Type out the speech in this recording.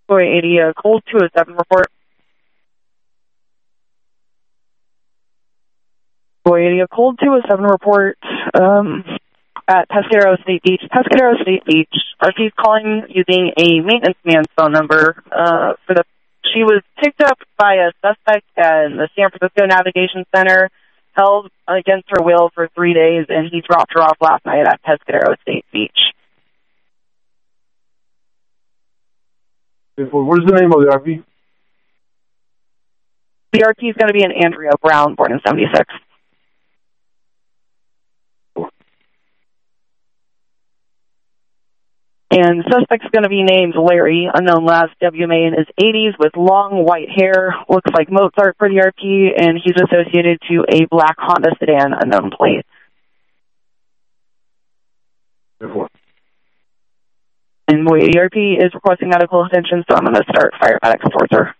Boy 80, cold 207 report. Boy 80, cold 207 report at Pescadero State Beach. Pescadero State Beach. RP's calling using a maintenance man's phone number. She was picked up by a suspect at the San Francisco Navigation Center, held against her will for 3 days, and he dropped her off last night at Pescadero State Beach. What is the name of the RP? The RP is going to be an Andrea Brown, born in 76. And the suspect's going to be named Larry, unknown last WMA in his 80s with long white hair, looks like Mozart for the RP, and he's associated to a black Honda sedan, unknown plate. And the RP is requesting medical attention, so I'm going to start paramedics towards her.